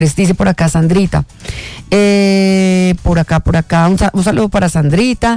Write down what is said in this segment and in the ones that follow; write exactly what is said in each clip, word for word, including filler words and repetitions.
Dice por acá Sandrita. Eh, por acá, por acá, un, un saludo para Sandrita.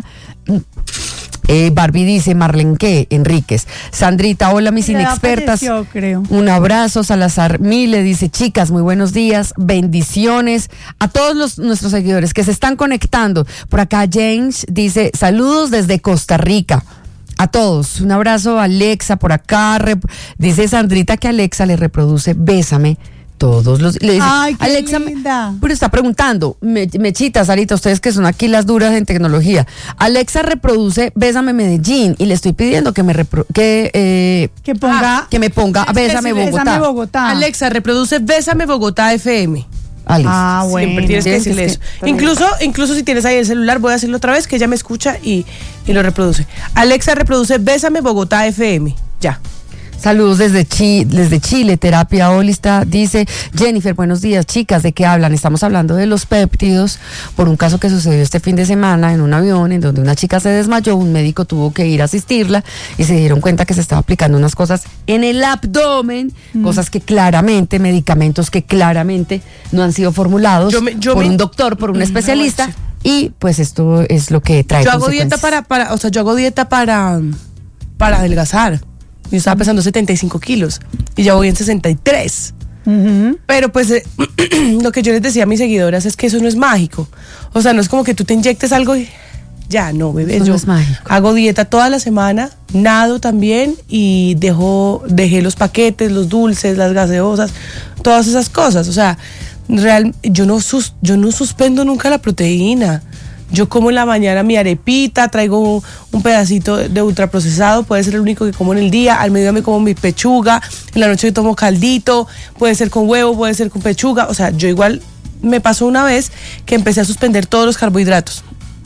Eh, Barbie dice, Marlene, ¿qué? Enríquez. Sandrita, hola mis inexpertas. Apareció, creo. Un abrazo. Salazar Mile dice, chicas, muy buenos días, bendiciones a todos los, nuestros seguidores que se están conectando. Por acá James dice, saludos desde Costa Rica. A todos, un abrazo. Alexa por acá, rep- dice Sandrita que Alexa le reproduce Bésame todos los le dice, Ay, qué Alexa, linda. me, pero está preguntando, me, Mechita, Sarita, ustedes que son aquí las duras en tecnología. Alexa reproduce Bésame Medellín y le estoy pidiendo que me repro, que eh, Que ponga. ah, que me ponga Bésame Bogotá. Bésame Bogotá. Alexa, reproduce Bésame Bogotá F M. Ah, listo. Ah, bueno. Siempre tienes que Tienes decirle que- eso. pero- Incluso, incluso si tienes ahí el celular, voy a decirlo otra vez, que ella me escucha y, y lo reproduce. Alexa, reproduce Bésame Bogotá F M. Ya. Saludos desde, Chi, desde Chile, Terapia Holista, dice Jennifer, buenos días, chicas, ¿de qué hablan? Estamos hablando de los péptidos por un caso que sucedió este fin de semana en un avión en donde una chica se desmayó, un médico tuvo que ir a asistirla y se dieron cuenta que se estaba aplicando unas cosas en el abdomen, mm. cosas que claramente, medicamentos que claramente no han sido formulados Yo me- yo por me- un doctor, por un especialista, no, sí. y pues esto es lo que trae Yo hago dieta para, para, o sea, yo hago dieta para, para adelgazar. Yo estaba pesando setenta y cinco kilos y ya voy en sesenta y tres. Uh-huh. Pero pues eh, lo que yo les decía a mis seguidoras es que eso no es mágico. O sea, no es como que tú te inyectes algo y ya, no, bebé. Eso yo no es mágico. hago dieta toda la semana, nado también y dejo, dejé los paquetes, los dulces, las gaseosas, todas esas cosas. O sea, real, yo no sus, yo no suspendo nunca la proteína. Yo como en la mañana mi arepita, traigo un, un pedacito de ultraprocesado, puede ser el único que como en el día, al mediodía me como mi pechuga, en la noche yo tomo caldito, puede ser con huevo, puede ser con pechuga, o sea, yo igual me pasó una vez que empecé a suspender todos los carbohidratos,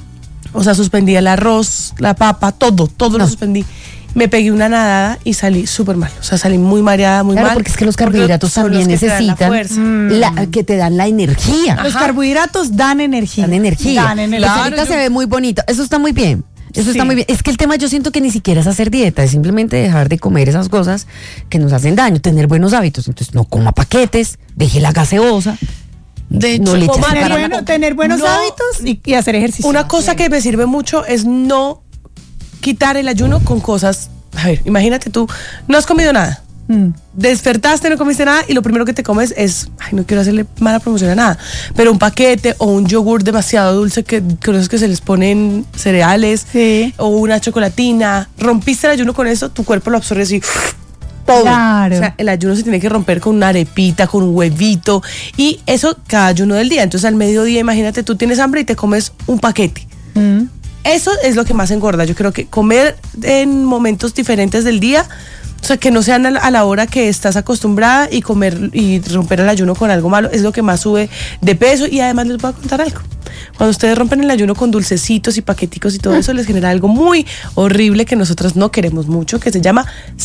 o sea, suspendí el arroz, la papa, todo, todo No. lo suspendí. Me pegué una nadada y salí súper mal, o sea, salí muy mareada, muy Claro, mal. porque es que los porque carbohidratos son también los que te dan la necesitan fuerza. la- que te dan la energía. Los Ajá. carbohidratos dan energía. Dan energía. Dan energía. Pues Claro, ahorita yo- se ve muy bonito. Eso está muy bien. Eso Sí. está muy bien. Es que el tema yo siento que ni siquiera es hacer dieta, es simplemente dejar de comer esas cosas que nos hacen daño, tener buenos hábitos. Entonces no coma paquetes, deje la gaseosa. De no hecho, le eches coma- Tener, para- bueno- tener buenos No. hábitos y, y hacer ejercicio. Una cosa que me sirve mucho es no quitar el ayuno con cosas. A ver, imagínate tú, no has comido nada. Mm. Despertaste, no comiste nada y lo primero que te comes es, ay, no quiero hacerle mala promoción a nada, pero un paquete o un yogur demasiado dulce que con esos que se les ponen cereales, Sí. o una chocolatina. Rompiste el ayuno con eso, tu cuerpo lo absorbe así. Todo. Claro. O sea, el ayuno se tiene que romper con una arepita, con un huevito y eso cada ayuno del día. Entonces al mediodía, imagínate, tú tienes hambre y te comes un paquete. Mm. Eso es lo que más engorda. Yo creo que comer en momentos diferentes del día, o sea, que no sean a la, a la hora que estás acostumbrada y comer y romper el ayuno con algo malo, es lo que más sube de peso. Y además les voy a contar algo. Cuando ustedes rompen el ayuno con dulcecitos y paqueticos y todo eso, les genera algo muy horrible que nosotros no queremos mucho, que se llama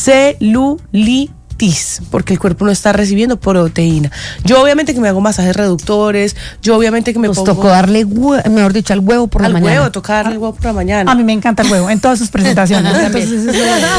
celulitis, porque el cuerpo no está recibiendo proteína. Yo obviamente que me hago masajes reductores, yo obviamente que me Nos pongo tocó darle, hue- mejor dicho, al huevo por al la mañana. huevo, toca darle el huevo por la mañana. A mí me encanta el huevo en todas sus presentaciones. Entonces, eso-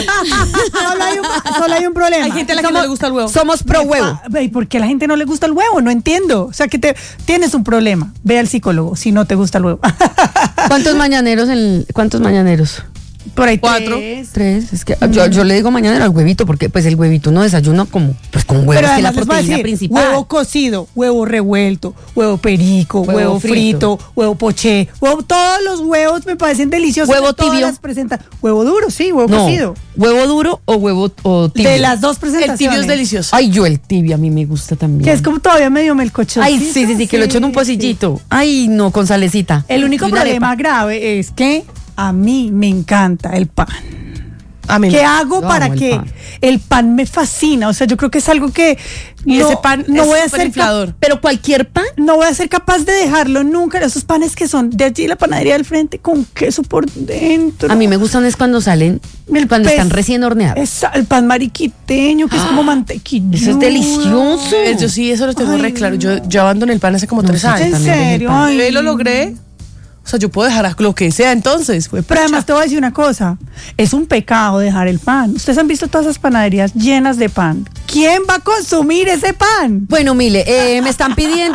solo, hay un, solo hay un problema. Hay gente a la que no le gusta el huevo. Somos pro huevo. ¿Y por qué a la gente no le gusta el huevo? No entiendo. O sea, que te tienes un problema. Ve al psicólogo si no te gusta el huevo. ¿Cuántos mañaneros en, cuántos mañaneros? Por ahí Cuatro. tres. Tres. Es que yo, yo le digo mañanero al huevito porque pues el huevito no desayuna como pues con huevo, Pero es que la además les voy a proteína decir, principal. huevo cocido, huevo revuelto, huevo perico, Huevo huevo, frito. frito, huevo poché, huevo, todos los huevos me parecen deliciosos. Huevo en todas tibio. las presenta- Huevo duro, sí, huevo No, cocido. huevo duro o huevo o tibio. De las dos El presentaciones. tibio es delicioso. Ay, yo el tibio a mí me gusta también. Que es como todavía medio melcochoso. Ay, sí, sí, sí, que lo echo en un pocillito. Ay, no, con salecita. El único Y una problema arepa. grave es que a mí me encanta el pan. A mí ¿Qué no. hago Yo para amo el que pan. el pan me fascina? O sea, yo creo que es algo que Y no, ese pan no es voy a súper ser inflador. cap- Pero cualquier pan. no voy a ser capaz de dejarlo nunca. Esos panes que son de allí la panadería del frente con queso por dentro. A mí me gustan es cuando salen, El cuando pez- están recién horneados. Es el pan mariquiteño, que es como mantequilla. Eso es delicioso. Eh, Yo sí, eso lo tengo Ay, re claro. Yo, yo abandoné el pan hace como No, tres sí, años. ¿En también dejé el serio? pan. Ay. Yo lo logré. O sea, yo puedo dejar lo que sea entonces. Fue Pero además te voy a decir una cosa, es un pecado dejar el pan. Ustedes han visto todas esas panaderías llenas de pan. ¿quién va a consumir ese pan? Bueno, mire, eh, me están pidiendo